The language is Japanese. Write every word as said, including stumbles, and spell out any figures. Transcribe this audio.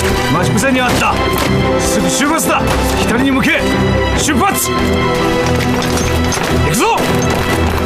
待ち伏せにあった。すぐ出発だ。左に向け出発。行くぞ。